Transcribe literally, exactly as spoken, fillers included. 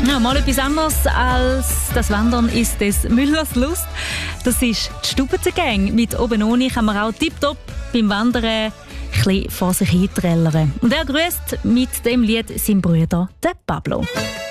Ja, mal etwas anderes als das Wandern ist des Müllers Lust. Das ist die Stubenzengang. Mit oben ohne kann man auch tipptopp beim Wandern ein bisschen vor sich hin trällern. Und er grüßt mit dem Lied seinen Bruder, den Pablo.